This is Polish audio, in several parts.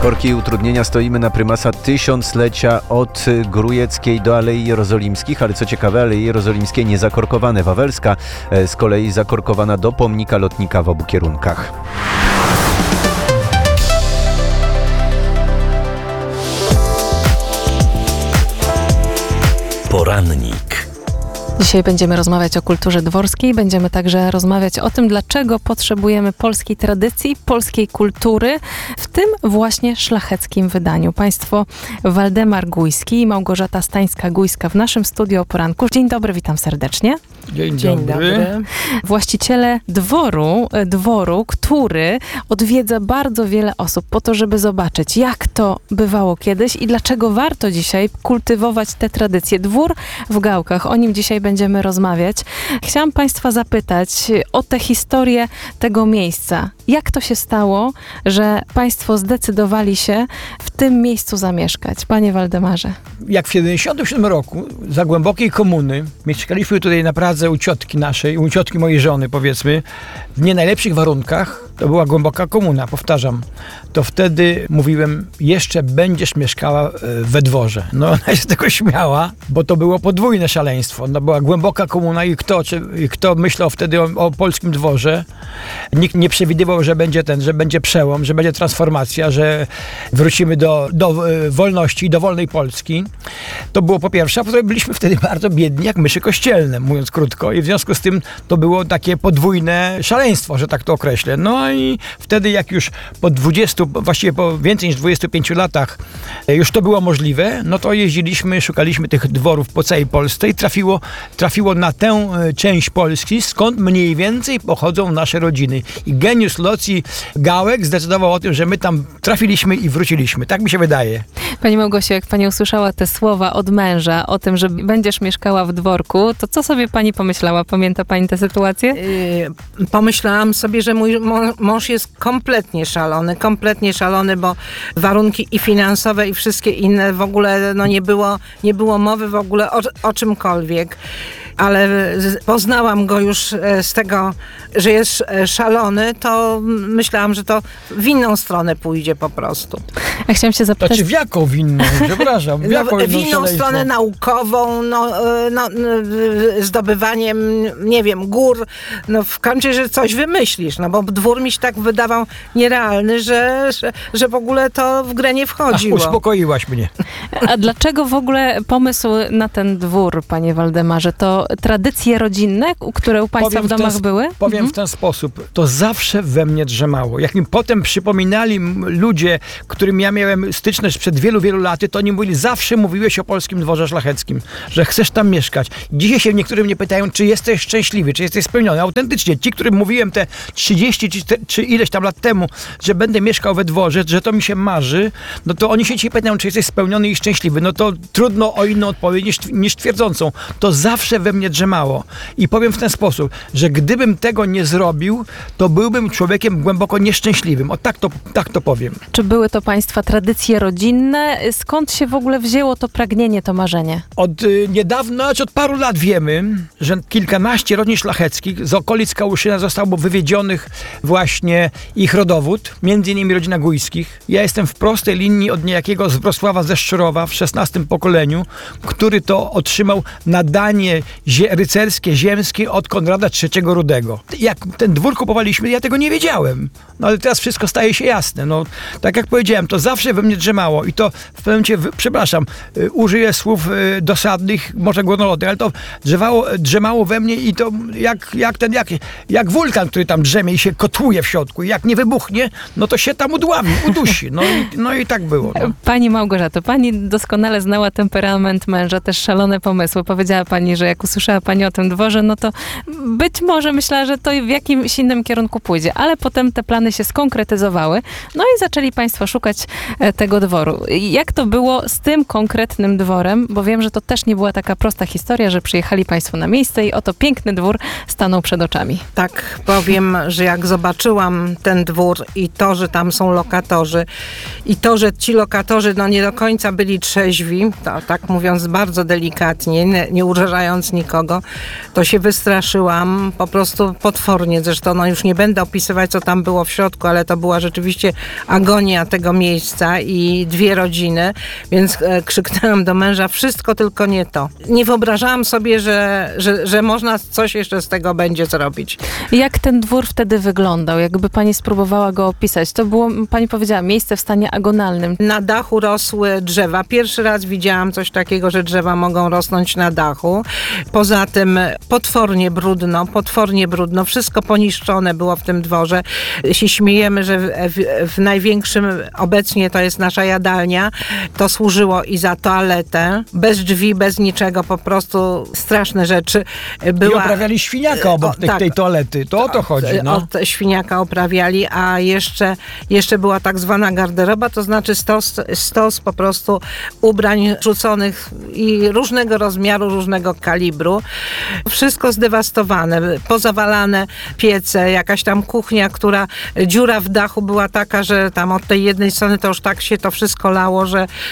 Korki i utrudnienia, stoimy na prymasa tysiąclecia od Grójeckiej do Alei Jerozolimskich, ale co ciekawe, Aleje Jerozolimskie nie zakorkowane. Wawelska z kolei zakorkowana do pomnika lotnika w obu kierunkach. Porannik. Dzisiaj będziemy rozmawiać o kulturze dworskiej, będziemy także rozmawiać o tym, dlaczego potrzebujemy polskiej tradycji, polskiej kultury w tym właśnie szlacheckim wydaniu. Państwo Waldemar Gujski i Małgorzata Stańska-Gujska w naszym studiu o poranku. Dzień dobry, witam serdecznie. Dzień dobry. Właściciele dworu, który odwiedza bardzo wiele osób po to, żeby zobaczyć, jak to bywało kiedyś i dlaczego warto dzisiaj kultywować te tradycje. Dwór w Gałkach, o nim dzisiaj będziemy rozmawiać. Chciałam Państwa zapytać o tę historię tego miejsca. Jak to się stało, że Państwo zdecydowali się w tym miejscu zamieszkać? Panie Waldemarze. Jak w 1977 roku, za głębokiej komuny, mieszkaliśmy tutaj na Pradze u ciotki naszej, u ciotki mojej żony, powiedzmy, w nie najlepszych warunkach. To była głęboka komuna, powtarzam. To wtedy mówiłem, jeszcze będziesz mieszkała we dworze. No ona się z tego śmiała, bo to było podwójne szaleństwo. No była głęboka komuna i kto myślał wtedy o polskim dworze, nikt nie przewidywał, że będzie przełom, że będzie transformacja, że wrócimy do wolności i do wolnej Polski. To było po pierwsze, a po drugie byliśmy wtedy bardzo biedni, jak myszy kościelne, mówiąc krótko. I w związku z tym to było takie podwójne szaleństwo, że tak to określę. No i wtedy jak już po 20, właściwie po więcej niż 25 latach już to było możliwe, no to jeździliśmy, szukaliśmy tych dworów po całej Polsce i trafiło na tę część Polski, skąd mniej więcej pochodzą nasze rodziny. I geniusz loci Gałek zdecydował o tym, że my tam trafiliśmy i wróciliśmy. Tak mi się wydaje. Pani Małgosiu, jak Pani usłyszała te słowa od męża o tym, że będziesz mieszkała w dworku, to co sobie Pani pomyślała? Pamięta Pani tę sytuację? Pomyślałam sobie, że mój mąż jest kompletnie szalony, bo warunki i finansowe i wszystkie inne w ogóle nie było mowy w ogóle o czymkolwiek. Ale poznałam go już z tego, że jest szalony, to myślałam, że to w inną stronę pójdzie po prostu. Ja chciałam się zapytać... Znaczy w jaką winną? Przepraszam. W inną stronę naukową, zdobywaniem, nie wiem, gór. No w końcu, że coś wymyślisz, no bo dwór mi się tak wydawał nierealny, że w ogóle to w grę nie wchodziło. Uspokoiłaś mnie. A dlaczego w ogóle pomysł na ten dwór, panie Waldemarze? To tradycje rodzinne, które u Państwa w domach były? Powiem w ten sposób. To zawsze we mnie drzemało. Jak mi potem przypominali ludzie, którym ja miałem styczność przed wielu, wielu laty, to oni zawsze mówiłeś o polskim dworze szlacheckim, że chcesz tam mieszkać. Dzisiaj się niektórym mnie pytają, czy jesteś szczęśliwy, czy jesteś spełniony. Autentycznie, ci, którym mówiłem te 30 czy ileś tam lat temu, że będę mieszkał we dworze, że to mi się marzy, no to oni się dzisiaj pytają, czy jesteś spełniony i szczęśliwy. No to trudno o inną odpowiedź niż twierdzącą. To zawsze we mnie drzemało. I powiem w ten sposób, że gdybym tego nie zrobił, to byłbym człowiekiem głęboko nieszczęśliwym. O tak to powiem. Czy były to Państwa tradycje rodzinne? Skąd się w ogóle wzięło to pragnienie, to marzenie? Od niedawna, od paru lat wiemy, że kilkanaście rodzin szlacheckich z okolic Kałuszyna zostało wywiedzionych właśnie ich rodowód, między innymi rodzina Gujskich. Ja jestem w prostej linii od niejakiego z Wrocława ze Szczurowa w 16 pokoleniu, który to otrzymał nadanie rycerskie, ziemskie od Konrada III Rudego. Jak ten dwór kupowaliśmy, ja tego nie wiedziałem. No ale teraz wszystko staje się jasne. No, tak jak powiedziałem, to zawsze we mnie drzemało i to w pewnym momencie, przepraszam, użyję słów dosadnych, może górnolotnych, ale to drzemało we mnie i to jak wulkan, który tam drzemie i się kotłuje w środku. I jak nie wybuchnie, no to się tam udławi, udusi. No i tak było. No. Pani Małgorzato, Pani doskonale znała temperament męża, też szalone pomysły. Powiedziała Pani, że jak usłyszała Pani o tym dworze, no to być może myślała, że to w jakimś innym kierunku pójdzie, ale potem te plany się skonkretyzowały, no i zaczęli Państwo szukać tego dworu. Jak to było z tym konkretnym dworem? Bo wiem, że to też nie była taka prosta historia, że przyjechali Państwo na miejsce i oto piękny dwór stanął przed oczami. Tak, powiem, że jak zobaczyłam ten dwór i to, że tam są lokatorzy i to, że ci lokatorzy nie do końca byli trzeźwi, to, tak mówiąc bardzo delikatnie, nie urażając nikogo, to się wystraszyłam po prostu potwornie. Zresztą już nie będę opisywać, co tam było w środku, ale to była rzeczywiście agonia tego miejsca. miejsca i 2 rodziny, więc krzyknęłam do męża, wszystko tylko nie to. Nie wyobrażałam sobie, że można coś jeszcze z tego będzie zrobić. Jak ten dwór wtedy wyglądał? Jakby pani spróbowała go opisać? To było, pani powiedziała, miejsce w stanie agonalnym. Na dachu rosły drzewa. Pierwszy raz widziałam coś takiego, że drzewa mogą rosnąć na dachu. Poza tym potwornie brudno. Wszystko poniszczone było w tym dworze. Się śmiejemy, że w największym obecnie to jest nasza jadalnia. To służyło i za toaletę. Bez drzwi, bez niczego, po prostu straszne rzeczy. I oprawiali świniaka obok tej toalety. To o to chodzi. No. Od świniaka oprawiali, a jeszcze była tak zwana garderoba, to znaczy stos po prostu ubrań rzuconych i różnego rozmiaru, różnego kalibru. Wszystko zdewastowane, pozawalane piece, jakaś tam kuchnia, dziura w dachu była taka, że tam od tej jednej strony to już tak się to wszystko lało,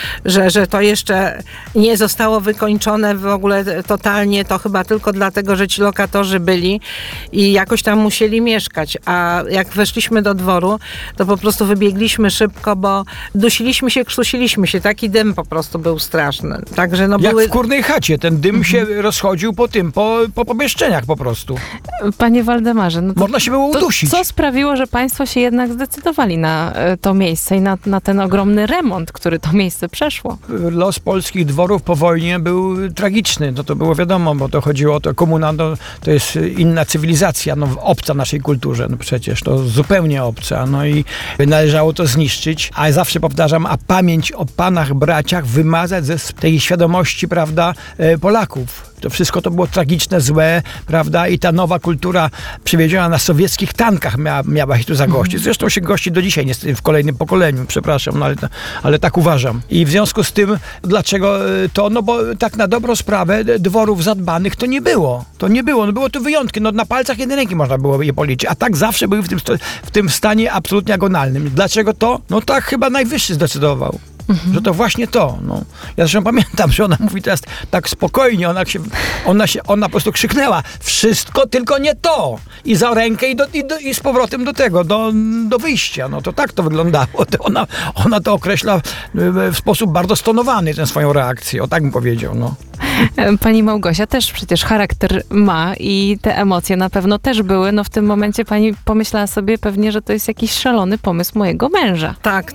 że to jeszcze nie zostało wykończone w ogóle totalnie, to chyba tylko dlatego, że ci lokatorzy byli i jakoś tam musieli mieszkać, a jak weszliśmy do dworu, to po prostu wybiegliśmy szybko, bo dusiliśmy się, krztusiliśmy się, taki dym po prostu był straszny. Także Jak w Kurnej Chacie, ten dym się rozchodził po pomieszczeniach po prostu. Panie Waldemarze, no to, można się było udusić. Co sprawiło, że państwo się jednak zdecydowali na to miejsce i na ten ogromny remont, który to miejsce przeszło? Los polskich dworów po wojnie był tragiczny. To było wiadomo, bo to chodziło o to, komuna to jest inna cywilizacja, obca naszej kulturze. No przecież to zupełnie obca. No i należało to zniszczyć. A zawsze powtarzam, a pamięć o panach, braciach wymazać ze tej świadomości, prawda, Polaków. To wszystko to było tragiczne, złe, prawda? I ta nowa kultura przywieziona na sowieckich tankach miała się tu zagościć. Zresztą się gości do dzisiaj, niestety w kolejnym pokoleniu, przepraszam, ale tak uważam. I w związku z tym, dlaczego to? No bo tak na dobrą sprawę dworów zadbanych to nie było. No było tu wyjątki. No na palcach jednej ręki można było je policzyć. A tak zawsze były w tym stanie absolutnie agonalnym. Dlaczego to? No tak chyba najwyższy zdecydował. Że to właśnie to. No. Ja zresztą pamiętam, że ona mówi teraz tak spokojnie, ona po prostu krzyknęła, wszystko tylko nie to. I za rękę i z powrotem do tego, do wyjścia. No to tak to wyglądało. Ona to określa w sposób bardzo stonowany, tę swoją reakcję. O tak bym powiedział. No. Pani Małgosia też przecież charakter ma i te emocje na pewno też były. No w tym momencie pani pomyślała sobie pewnie, że to jest jakiś szalony pomysł mojego męża. Tak.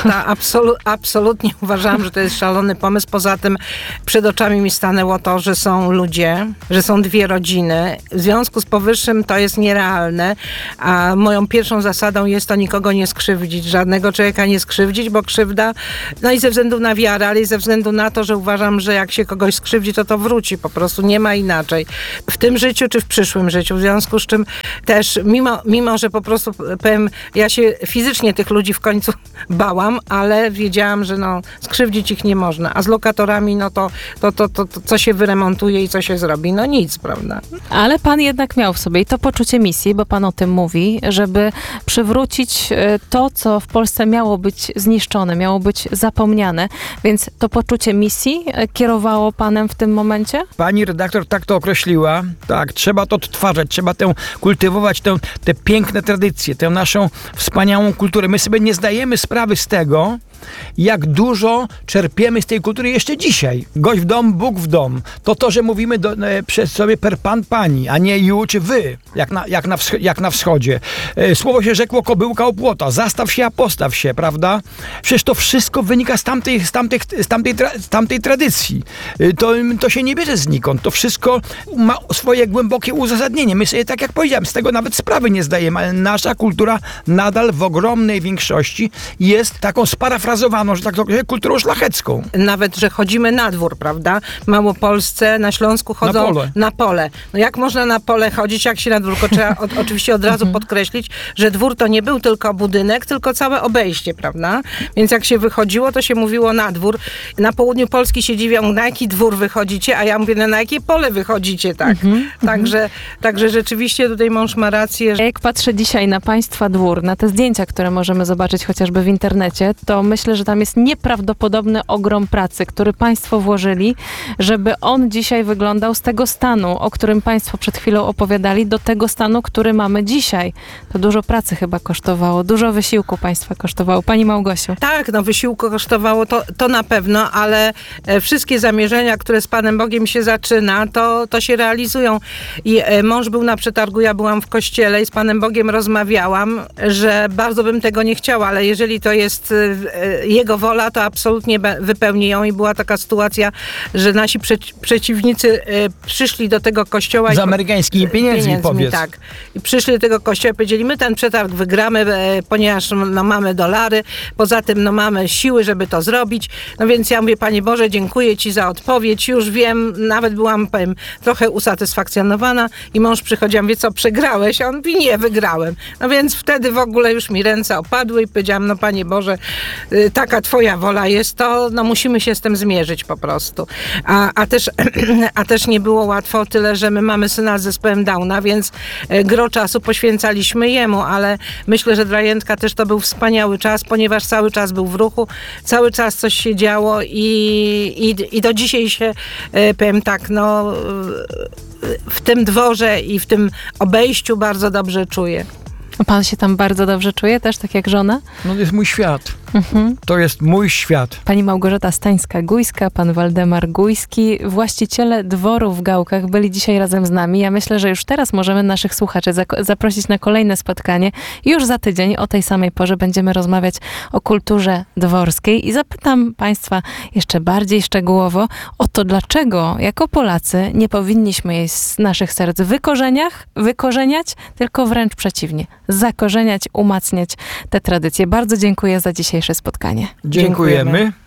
Absolutnie uważałam, że to jest szalony pomysł. Poza tym przed oczami mi stanęło to, że są ludzie, że są 2 rodziny. W związku z powyższym to jest nierealne, a moją pierwszą zasadą jest to nikogo nie skrzywdzić, żadnego człowieka nie skrzywdzić, bo krzywda, no i ze względu na wiarę, ale i ze względu na to, że uważam, że jak się kogoś skrzywdzi, to wróci, po prostu nie ma inaczej. W tym życiu czy w przyszłym życiu. W związku z czym też, mimo że po prostu powiem, ja się fizycznie tych ludzi w końcu bałam, ale wiedziałam, że skrzywdzić ich nie można. A z lokatorami, to co się wyremontuje i co się zrobi? No nic, prawda? Ale pan jednak miał w sobie i to poczucie misji, bo pan o tym mówi, żeby przywrócić to, co w Polsce miało być zniszczone, miało być zapomniane. Więc to poczucie misji kierowało panem w tym momencie? Pani redaktor tak to określiła. Tak, trzeba to odtwarzać, trzeba kultywować te piękne tradycje, tę naszą wspaniałą kulturę. My sobie nie zdajemy sprawy z tego, jak dużo czerpiemy z tej kultury jeszcze dzisiaj. Gość w dom, Bóg w dom. To, że mówimy przez sobie per pan, pani, a nie ju czy wy, jak na wschodzie. Słowo się rzekło, kobyłka o płota. Zastaw się, a postaw się, prawda? Przecież to wszystko wynika z tamtej tradycji. To się nie bierze znikąd. To wszystko ma swoje głębokie uzasadnienie. My sobie, tak jak powiedziałem, z tego nawet sprawy nie zdajemy, ale nasza kultura nadal w ogromnej większości jest taką sparafrazowaną, że tak to powiem, kulturą szlachecką. Nawet, że chodzimy na dwór, prawda? W Małopolsce, na Śląsku chodzą na pole. No jak można na pole chodzić, jak się na dwór? Trzeba oczywiście od razu podkreślić, że dwór to nie był tylko budynek, tylko całe obejście, prawda? Więc jak się wychodziło, to się mówiło na dwór. Na południu Polski się dziwią, na jaki dwór wychodzicie, a ja mówię, na jakie pole wychodzicie, tak? Także rzeczywiście tutaj mąż ma rację. Jak patrzę dzisiaj na państwa dwór, na te zdjęcia, które możemy zobaczyć chociażby w internecie, to myślę, myślę, że tam jest nieprawdopodobny ogrom pracy, który państwo włożyli, żeby on dzisiaj wyglądał z tego stanu, o którym państwo przed chwilą opowiadali, do tego stanu, który mamy dzisiaj. To dużo pracy chyba kosztowało, dużo wysiłku państwa kosztowało. Pani Małgosiu. Tak, no wysiłku kosztowało to na pewno, ale wszystkie zamierzenia, które z Panem Bogiem się zaczyna, to się realizują. I mąż był na przetargu, ja byłam w kościele i z Panem Bogiem rozmawiałam, że bardzo bym tego nie chciała, ale jeżeli to jest Jego wola, to absolutnie wypełni ją. I była taka sytuacja, że nasi przeciwnicy przyszli do tego kościoła. Z amerykańskimi pieniędzmi, powiedz. Tak. I przyszli do tego kościoła i powiedzieli, my ten przetarg wygramy, ponieważ no, mamy dolary, poza tym no, mamy siły, żeby to zrobić. No więc ja mówię, Panie Boże, dziękuję Ci za odpowiedź, już wiem, nawet byłam, powiem, trochę usatysfakcjonowana i mąż przychodzi, ja mówię, co, przegrałeś? A on mówi, nie, wygrałem. No więc wtedy w ogóle już mi ręce opadły i powiedziałam, no Panie Boże, taka Twoja wola jest, to no musimy się z tym zmierzyć po prostu. A też nie było łatwo, tyle, że my mamy syna z zespołem Downa, więc gro czasu poświęcaliśmy jemu, ale myślę, że dla Jędrka też to był wspaniały czas, ponieważ cały czas był w ruchu, cały czas coś się działo i do dzisiaj się, powiem tak, no w tym dworze i w tym obejściu bardzo dobrze czuję. Pan się tam bardzo dobrze czuje, też tak jak żona? No to jest mój świat. To jest mój świat. Pani Małgorzata Stańska-Gujska, pan Waldemar Gujski, właściciele dworu w Gałkach byli dzisiaj razem z nami. Ja myślę, że już teraz możemy naszych słuchaczy zaprosić na kolejne spotkanie. Już za tydzień o tej samej porze będziemy rozmawiać o kulturze dworskiej i zapytam państwa jeszcze bardziej szczegółowo o to, dlaczego jako Polacy nie powinniśmy jej z naszych serc wykorzeniać, tylko wręcz przeciwnie, zakorzeniać, umacniać te tradycje. Bardzo dziękuję za dzisiejsze spotkanie. Dziękujemy.